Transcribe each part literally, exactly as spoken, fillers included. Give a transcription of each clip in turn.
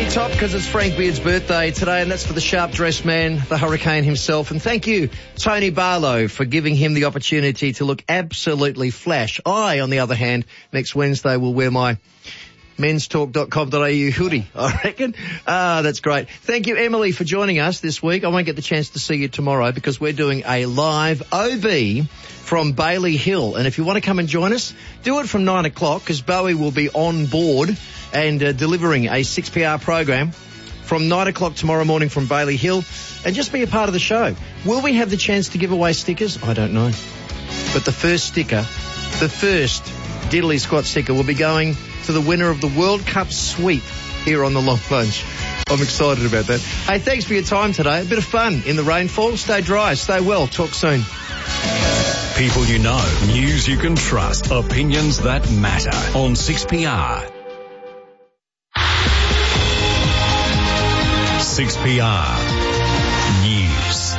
Top because it's Frank Beard's birthday today, and that's for the sharp-dressed man, the Hurricane himself. And thank you, Tony Barlow, for giving him the opportunity to look absolutely flash. I, on the other hand, next Wednesday will wear my mens talk dot com dot a u hoodie, I reckon. Ah, that's great. Thank you, Emily, for joining us this week. I won't get the chance to see you tomorrow because we're doing a live O B from Bailey Hill. And if you want to come and join us, do it from nine o'clock because Bowie will be on board and uh, delivering a six P R program from nine o'clock tomorrow morning from Bailey Hill, and just be a part of the show. Will we have the chance to give away stickers? I don't know. But the first sticker, the first Diddley Squat sticker will be going to the winner of the World Cup sweep here on the Long Lunch. I'm excited about that. Hey, thanks for your time today. A bit of fun in the rainfall. Stay dry, stay well. Talk soon. People you know, news you can trust, opinions that matter on six P R. six P R News.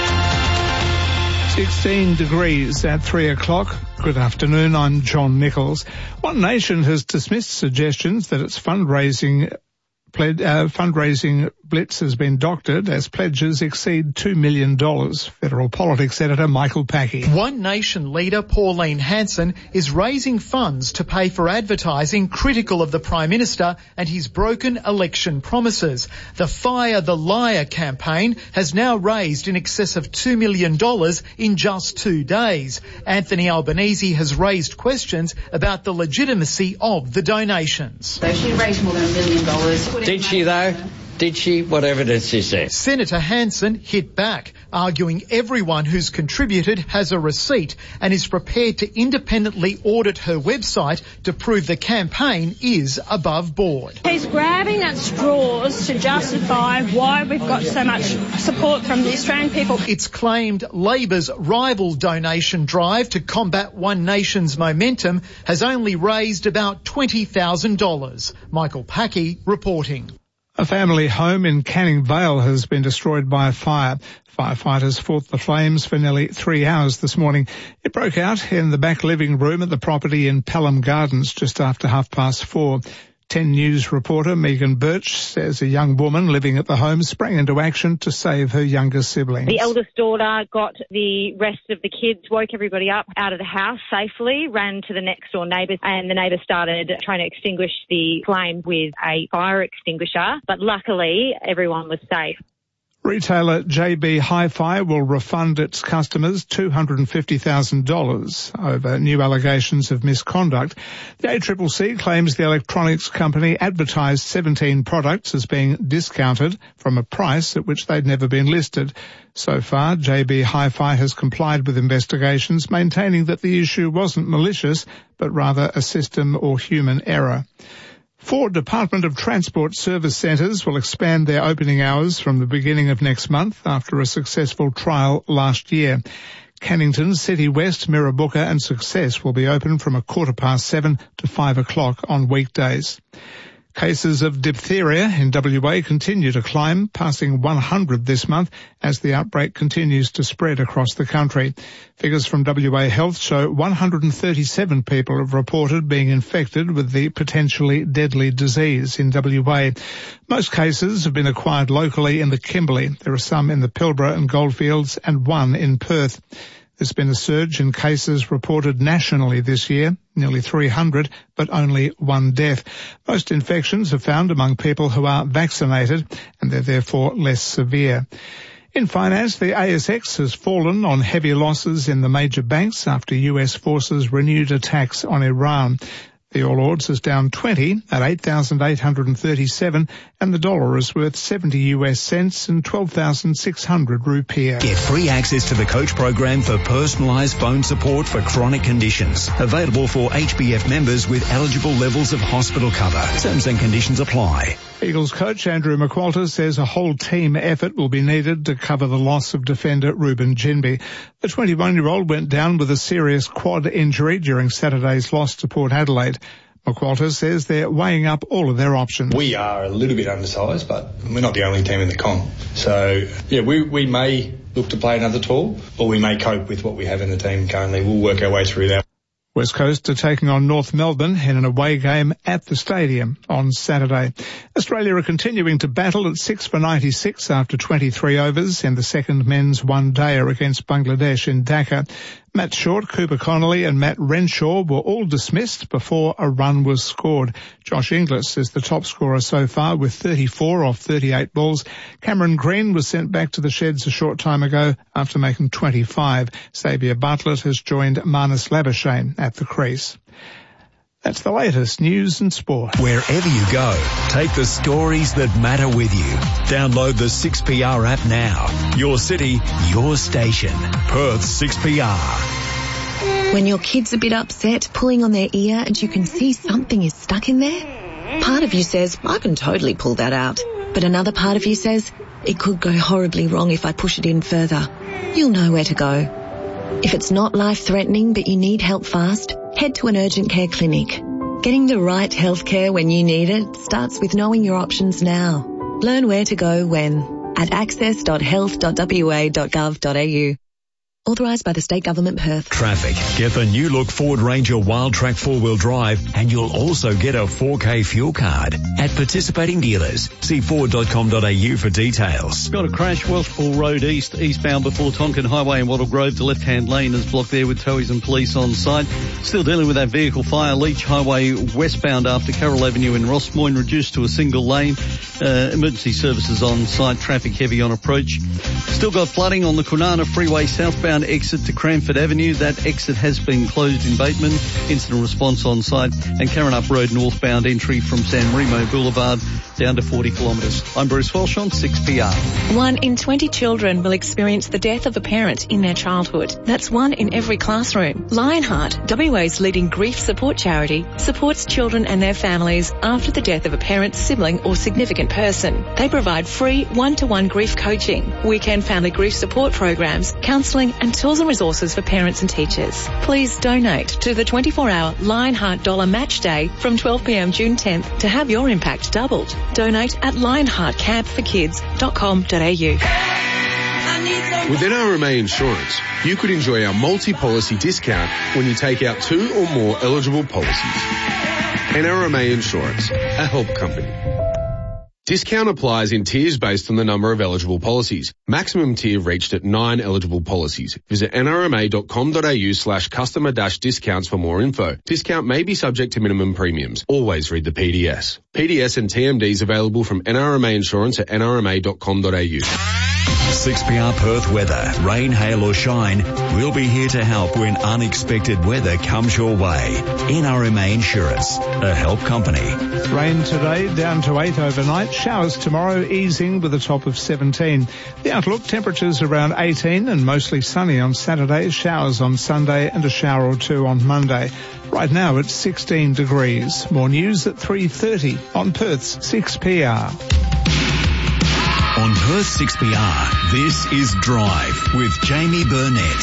sixteen degrees at three o'clock. Good afternoon, I'm John Nichols. One Nation has dismissed suggestions that its fundraising Pled, uh, fundraising blitz has been doctored as pledges exceed two million dollars. Federal Politics editor Michael Packey. One Nation leader Pauline Hanson is raising funds to pay for advertising critical of the Prime Minister and his broken election promises. The Fire the Liar campaign has now raised in excess of two million dollars in just two days. Anthony Albanese has raised questions about the legitimacy of the donations. So she raised more than a million dollars. Did she though? Did she? What evidence is there? Senator Hanson hit back, arguing everyone who's contributed has a receipt and is prepared to independently audit her website to prove the campaign is above board. He's grabbing at straws to justify why we've got so much support from the Australian people. It's claimed Labor's rival donation drive to combat One Nation's momentum has only raised about twenty thousand dollars. Michael Packey reporting. A family home in Canning Vale has been destroyed by a fire. Firefighters fought the flames for nearly three hours this morning. It broke out in the back living room at the property in Pelham Gardens just after half past four. ten News reporter Megan Birch says a young woman living at the home sprang into action to save her younger siblings. The eldest daughter got the rest of the kids, woke everybody up out of the house safely, ran to the next door neighbours, and the neighbours started trying to extinguish the flame with a fire extinguisher. But luckily, everyone was safe. Retailer J B Hi-Fi will refund its customers two hundred fifty thousand dollars over new allegations of misconduct. The A C C C claims the electronics company advertised seventeen products as being discounted from a price at which they'd never been listed. So far, J B Hi-Fi has complied with investigations, maintaining that the issue wasn't malicious, but rather a system or human error. Four Department of Transport service centres will expand their opening hours from the beginning of next month after a successful trial last year. Cannington, City West, Mirrabooka and Success will be open from a quarter past seven to five o'clock on weekdays. Cases of diphtheria in W A continue to climb, passing one hundred this month as the outbreak continues to spread across the country. Figures from W A Health show one hundred thirty-seven people have reported being infected with the potentially deadly disease in W A. Most cases have been acquired locally in the Kimberley. There are some in the Pilbara and Goldfields and one in Perth. There's been a surge in cases reported nationally this year, nearly three hundred, but only one death. Most infections are found among people who are vaccinated, and they're therefore less severe. In finance, the A S X has fallen on heavy losses in the major banks after U S forces renewed attacks on Iran. The All Ords is down twenty at eight thousand eight hundred thirty-seven, and the dollar is worth seventy U S cents and twelve thousand six hundred rupiah. Get free access to the coach program for personalised phone support for chronic conditions. Available for H B F members with eligible levels of hospital cover. Terms and conditions apply. Eagles coach Andrew McQualter says a whole team effort will be needed to cover the loss of defender Ruben Ginbey. The twenty-one-year-old went down with a serious quad injury during Saturday's loss to Port Adelaide. McQualter says they're weighing up all of their options. We are a little bit undersized, but we're not the only team in the comp. So, yeah, we, we may look to play another tour, or we may cope with what we have in the team currently. We'll work our way through that. West Coast are taking on North Melbourne in an away game at the stadium on Saturday. Australia are continuing to battle at six for ninety-six after twenty-three overs in the second men's one-dayer against Bangladesh in Dhaka. Matt Short, Cooper Connolly and Matt Renshaw were all dismissed before a run was scored. Josh Inglis is the top scorer so far with thirty-four off thirty-eight balls. Cameron Green was sent back to the sheds a short time ago after making twenty-five. Xavier Bartlett has joined Marnus Labuschagne at the crease. That's the latest news and sport. Wherever you go, take the stories that matter with you. Download the six P R app now. Your city, your station. Perth six P R. When your kid's a bit upset, pulling on their ear and you can see something is stuck in there, part of you says, I can totally pull that out. But another part of you says, it could go horribly wrong if I push it in further. You'll know where to go. If it's not life-threatening but you need help fast, head to an urgent care clinic. Getting the right health care when you need it starts with knowing your options now. Learn where to go when at access dot health dot w a dot gov dot a u. Authorised by the State Government, Perth. Traffic. Get the new look Ford Ranger Wildtrak four-wheel drive and you'll also get a four K fuel card at participating dealers. See ford dot com dot a u for details. Got a crash, Welshpool Road East, eastbound before Tonkin Highway in Wattle Grove. The left-hand lane is blocked there with towies and police on site. Still dealing with that vehicle fire. Leach Highway westbound after Carroll Avenue in Rossmoyne reduced to a single lane. Uh, emergency services on site. Traffic heavy on approach. Still got flooding on the Kwinana Freeway southbound exit to Cranford Avenue. That exit has been closed in Bateman. Incident response on site. And Karrinyup Road northbound entry from San Remo Boulevard down to forty kilometres. I'm Bruce Walsh on six P R. One in twenty children will experience the death of a parent in their childhood. That's one in every classroom. Lionheart, W A's leading grief support charity, supports children and their families after the death of a parent, sibling or significant person. They provide free one-to-one grief coaching, weekend family grief support programs, counselling and tools and resources for parents and teachers. Please donate to the twenty-four hour Lionheart Dollar Match Day from twelve p m June tenth to have your impact doubled. Donate at lionheart camp for kids dot com dot a u. With N R M A Insurance, you could enjoy our multi-policy discount when you take out two or more eligible policies. N R M A Insurance, a help company. Discount applies in tiers based on the number of eligible policies. Maximum tier reached at nine eligible policies. Visit n r m a dot com dot a u slash customer dash discounts for more info. Discount may be subject to minimum premiums. Always read the P D S. P D S and T M Ds available from N R M A Insurance at n r m a dot com dot a u. six P R Perth weather. Rain, hail or shine, we'll be here to help when unexpected weather comes your way. N R M A Insurance, a help company. Rain today, down to eight overnight. Showers tomorrow, easing with a top of seventeen. The outlook, temperatures around eighteen and mostly sunny on Saturday. Showers on Sunday and a shower or two on Monday. Right now it's sixteen degrees. More news at three thirty on Perth's six P R. On Perth six P R, this is Drive with Jamie Burnett.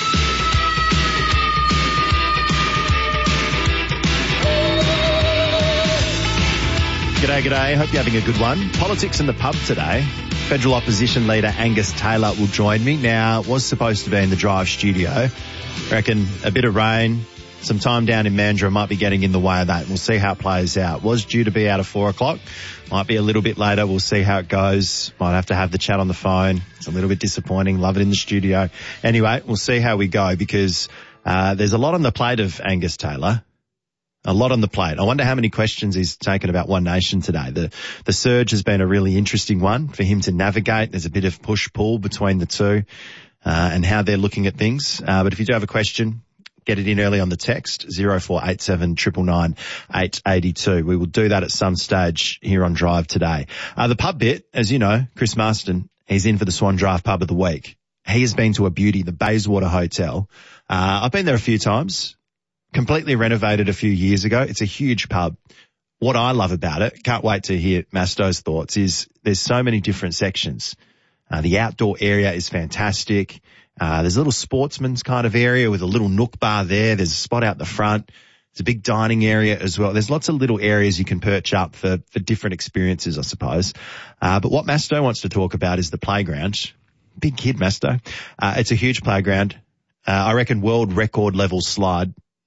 G'day, g'day. Hope you're having a good one. Politics in the pub today. Federal Opposition Leader Angus Taylor will join me. Now, it was supposed to be in the Drive studio. I reckon a bit of rain, some time down in Mandurah might be getting in the way of that. We'll see how it plays out. Was due to be out at four o'clock. Might be a little bit later. We'll see how it goes. Might have to have the chat on the phone. It's a little bit disappointing. Love it in the studio. Anyway, we'll see how we go because uh there's a lot on the plate of Angus Taylor. A lot on the plate. I wonder how many questions he's taken about One Nation today. The the surge has been a really interesting one for him to navigate. There's a bit of push-pull between the two uh and how they're looking at things. Uh But if you do have a question, get it in early on the text, zero four eight seven nine nine eight eight two. We will do that at some stage here on Drive today. Uh, the pub bit, as you know, Chris Marston, he's in for the Swan Draft Pub of the Week. He has been to a beauty, the Bayswater Hotel. Uh, I've been there a few times, completely renovated a few years ago. It's a huge pub. What I love about it, can't wait to hear Masto's thoughts, is there's so many different sections. Uh, the outdoor area is fantastic. Uh, there's a little sportsman's kind of area with a little nook bar there. There's a spot out the front. It's a big dining area as well. There's lots of little areas you can perch up for, for different experiences, I suppose. Uh, but what Masto wants to talk about is the playground. Big kid, Masto. Uh, it's a huge playground. Uh, I reckon world record level slide.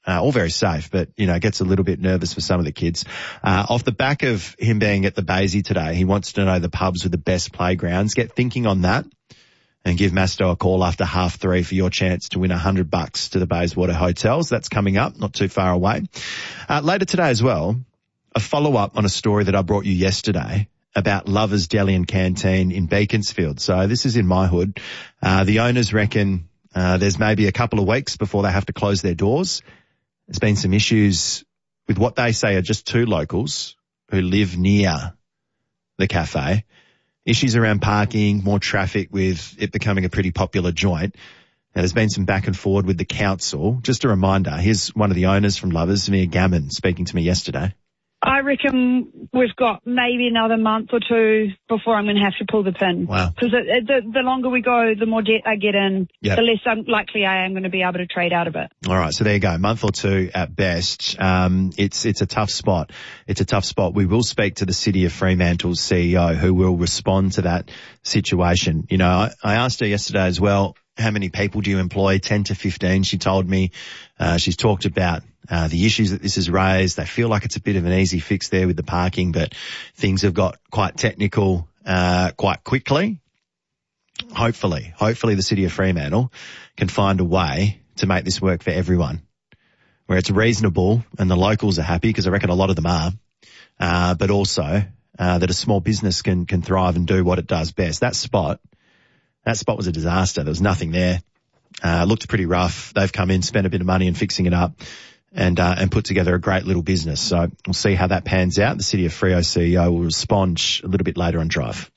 Uh, all very safe, but, you know, gets a little bit nervous for some of the kids. Uh, off the back of him being at the Basie today, he wants to know the pubs with the best playgrounds. Get thinking on that and give Masto a call after half three for your chance to win a hundred bucks to the Bayswater Hotels. That's coming up, not too far away. Uh, later today as well, a follow-up on a story that I brought you yesterday about Lovers Deli and Canteen in Beaconsfield. So this is in my hood. Uh, the owners reckon uh, there's maybe a couple of weeks before they have to close their doors. There's been some issues with what they say are just two locals who live near the cafe. Issues around parking, more traffic with it becoming a pretty popular joint. Now, there's been some back and forward with the council. Just a reminder, here's one of the owners from Lovers, Mia Gammon, speaking to me yesterday. I reckon we've got maybe another month or two before I'm going to have to pull the pin. Wow. Because the, the longer we go, the more debt I get in, Yep. the less I'm likely I am going to be able to trade out of it. All right, so there you go, a month or two at best. Um, it's it's a tough spot. It's a tough spot. We will speak to the City of Fremantle's C E O who will respond to that situation. You know, I, I asked her yesterday as well, how many people do you employ? ten to fifteen, she told me. Uh, she's talked about uh, the issues that this has raised. They feel like it's a bit of an easy fix there with the parking, but things have got quite technical uh, quite quickly. Hopefully, hopefully the City of Fremantle can find a way to make this work for everyone, where it's reasonable and the locals are happy, because I reckon a lot of them are, uh, but also uh, that a small business can can thrive and do what it does best. That spot, that spot was a disaster. There was nothing there. Uh, looked pretty rough. They've come in, spent a bit of money in fixing it up, and uh, and put together a great little business. So we'll see how that pans out. The City of Freo C E O will respond a little bit later on Drive.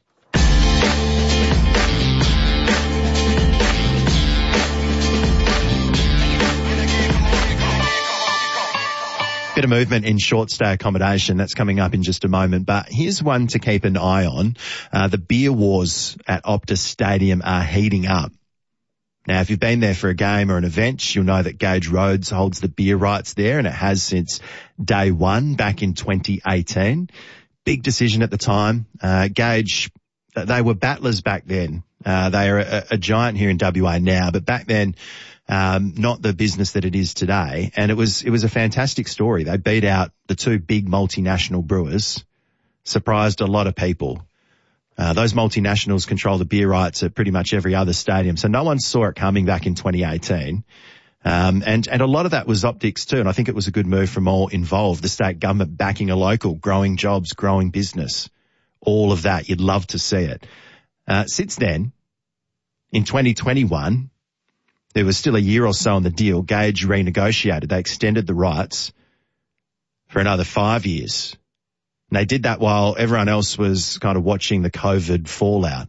Bit of movement in short stay accommodation. That's coming up in just a moment. But here's one to keep an eye on. Uh, the beer wars at Optus Stadium are heating up. Now, if you've been there for a game or an event, you'll know that Gage Roads holds the beer rights there, and it has since day one back in twenty eighteen. Big decision at the time. Uh, Gage, they were battlers back then. Uh, they are a, a giant here in W A now, but back then, um, not the business that it is today. And it was, it was a fantastic story. They beat out the two big multinational brewers, surprised a lot of people. Uh, those multinationals control the beer rights at pretty much every other stadium. So no one saw it coming back in twenty eighteen. Um, and, and a lot of that was optics too. And I think it was a good move from all involved. The state government backing a local, growing jobs, growing business, all of that. You'd love to see it. Uh, since then, in twenty twenty-one, there was still a year or so on the deal. Gage renegotiated. They extended the rights for another five years. And they did that while everyone else was kind of watching the COVID fallout.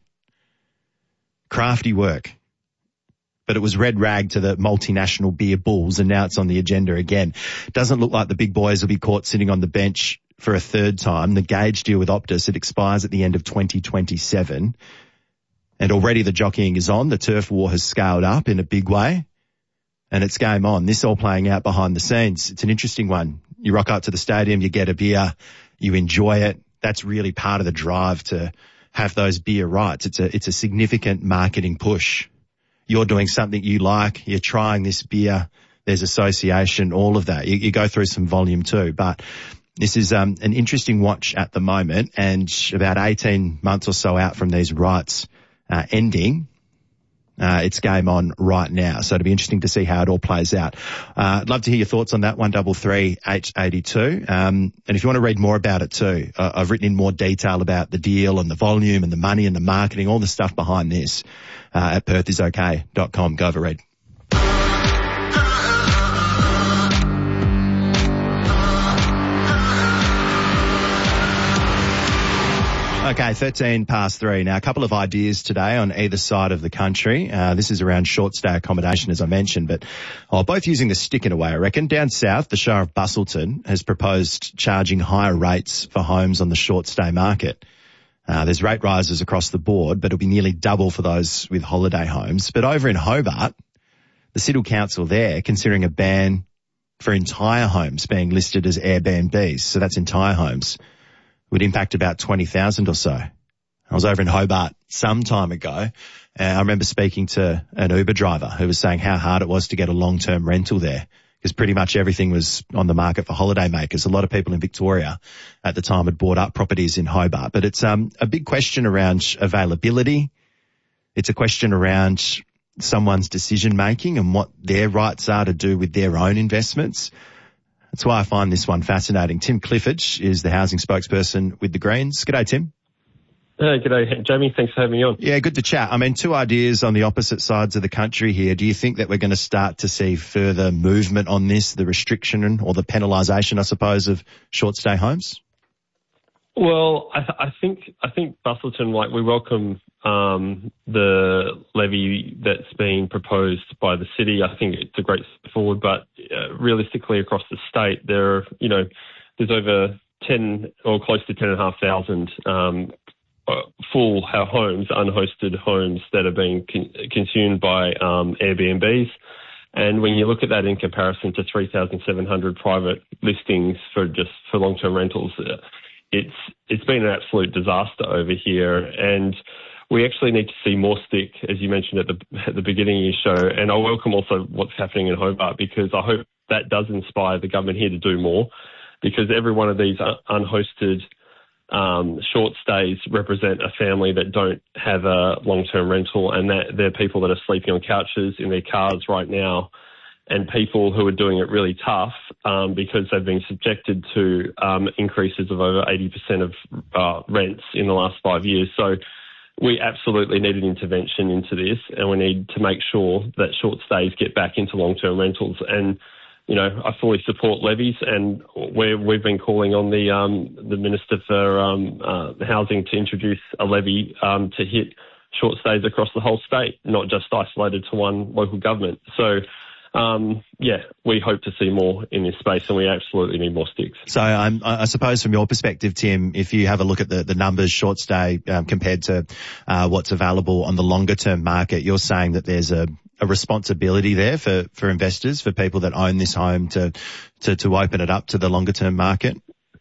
Crafty work. But it was red rag to the multinational beer bulls, and now it's on the agenda again. Doesn't look like the big boys will be caught sitting on the bench for a third time. The Gage deal with Optus, it expires at the end of twenty twenty-seven. And already the jockeying is on. The turf war has scaled up in a big way. And it's game on. This all playing out behind the scenes. It's an interesting one. You rock up to the stadium, you get a beer, you enjoy it. That's really part of the drive to have those beer rights. It's a, it's a significant marketing push. You're doing something you like. You're trying this beer. There's association, all of that. You, you go through some volume too, but this is um, an interesting watch at the moment, and about eighteen months or so out from these rights uh, ending, Uh, it's game on right now. So it'll be interesting to see how it all plays out. Uh, I'd love to hear your thoughts on that, one three three, eight eight two. Um, and if you want to read more about it too, uh, I've written in more detail about the deal and the volume and the money and the marketing, all the stuff behind this, uh, at perth is okay dot com. Go over, read. Okay, thirteen past three. Now, a couple of ideas today on either side of the country. Uh, this is around short stay accommodation, as I mentioned, but oh, both using the stick in a way, I reckon. Down south, the Shire of Busselton has proposed charging higher rates for homes on the short stay market. Uh, there's rate rises across the board, but it'll be nearly double for those with holiday homes. But over in Hobart, the City Council there considering a ban for entire homes being listed as Airbnbs. So that's entire homes. Would impact about twenty thousand or so. I was over in Hobart some time ago, and I remember speaking to an Uber driver who was saying how hard it was to get a long-term rental there because pretty much everything was on the market for holidaymakers. A lot of people in Victoria at the time had bought up properties in Hobart. But it's um, a big question around availability. It's a question around someone's decision making and what their rights are to do with their own investments. That's why I find this one fascinating. Tim Clifford is the housing spokesperson with the Greens. G'day, Tim. Hey, g'day, Jamie. Thanks for having me on. Yeah, good to chat. I mean, two ideas on the opposite sides of the country here. Do you think that we're going to start to see further movement on this, the restriction or the penalisation, I suppose, of short stay homes? Well, I, th- I think I think Busselton, like, we welcome um, the levy that's been proposed by the city. I think it's a great step forward, but uh, realistically across the state, there are, you know, there's over ten or close to ten and a half thousand um, uh, full homes, unhosted homes that are being con- consumed by um, Airbnbs. And when you look at that in comparison to three thousand seven hundred private listings for just for long-term rentals, uh, It's it's been an absolute disaster over here, and we actually need to see more stick, as you mentioned at the at the beginning of your show. And I welcome also what's happening in Hobart, because I hope that does inspire the government here to do more, because every one of these unhosted um, short stays represent a family that don't have a long-term rental, and that they're people that are sleeping on couches in their cars right now, and people who are doing it really tough um, because they've been subjected to um, increases of over eighty percent of uh, rents in the last five years. So we absolutely need an intervention into this, and we need to make sure that short stays get back into long-term rentals. And, you know, I fully support levies, and we're, we've been calling on the um, the Minister for um, uh, Housing to introduce a levy um, to hit short stays across the whole state, not just isolated to one local government. So, Um, yeah, we hope to see more in this space, and we absolutely need more sticks. So um, I suppose from your perspective, Tim, if you have a look at the, the numbers, short stay um, compared to uh, what's available on the longer term market, you're saying that there's a, a responsibility there for, for investors, for people that own this home to, to, to open it up to the longer term market?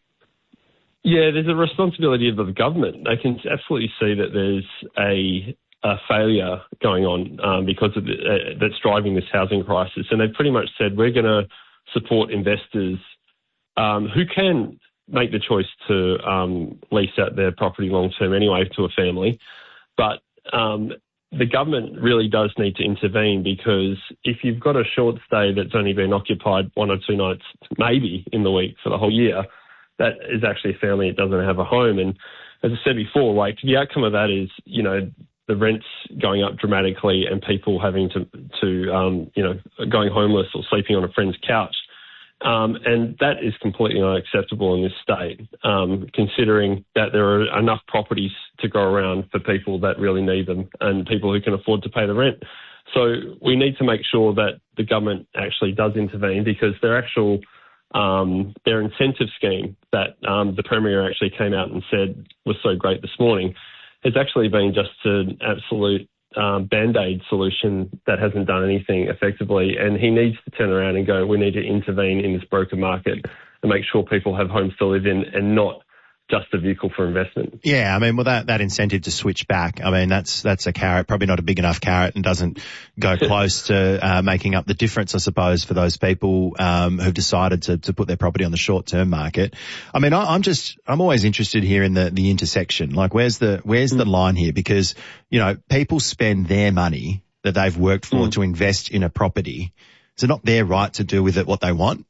Yeah, there's a responsibility of the government. They can absolutely see that there's a a failure going on um, because of the, uh, that's driving this housing crisis. And they've pretty much said, we're going to support investors um, who can make the choice to um, lease out their property long-term anyway to a family. But um, the government really does need to intervene, because if you've got a short stay that's only been occupied one or two nights, maybe in the week for the whole year, that is actually a family that doesn't have a home. And as I said before, like, the outcome of that is, you know, the rents going up dramatically and people having to, to um, you know, going homeless or sleeping on a friend's couch. Um, and that is completely unacceptable in this state, um, considering that there are enough properties to go around for people that really need them and people who can afford to pay the rent. So we need to make sure that the government actually does intervene, because their actual um, their incentive scheme that um, the Premier actually came out and said was so great this morning has actually been just an absolute um, Band-Aid solution that hasn't done anything effectively. And he needs to turn around and go, we need to intervene in this broker market and make sure people have homes to live in and not just a vehicle for investment. Yeah, I mean, well, that, that incentive to switch back, I mean, that's that's a carrot, probably not a big enough carrot, and doesn't go close to uh, making up the difference, I suppose, for those people um, who've decided to, to put their property on the short-term market. I mean, I, I'm just, I'm always interested here in the, the intersection. Like, where's the where's mm. the line here? Because, you know, people spend their money that they've worked for mm. to invest in a property. Is it not their right to do with it what they want?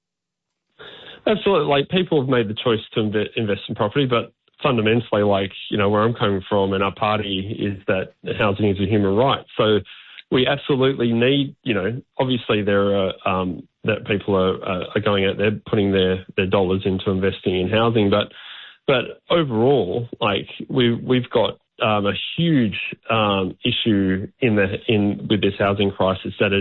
Absolutely. Like, people have made the choice to invest in property, but fundamentally, like, you know, where I'm coming from and our party is that housing is a human right. So we absolutely need, you know, obviously there are, um, that people are, uh, are going out there putting their, their dollars into investing in housing, but, but overall, like, we, we've got, um, a huge, um, issue in the, in, with this housing crisis that is